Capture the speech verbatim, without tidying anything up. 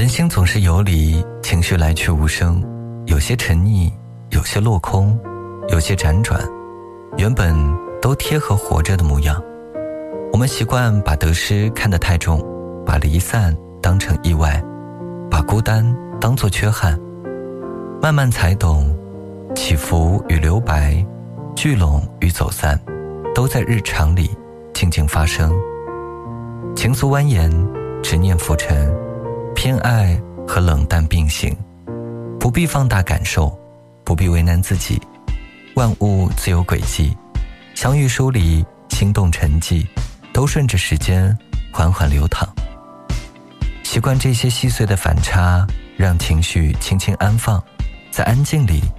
心总是游离，情绪来去无声，有些沉溺，有些落空，有些辗转，原本都贴合活着的模样。我们习惯把得失看得太重，把离散当成意外，把孤单当作缺憾。慢慢才懂，起伏与留白，聚拢与走散，都在日常里静静发生。情愫蜿蜒，执念浮沉，偏爱和冷淡并行，不必放大感受，不必为难自己，万物自有轨迹，相遇疏离，心动沉寂，都顺着时间缓缓流淌。习惯这些细碎的反差，让情绪轻轻安放，在安静里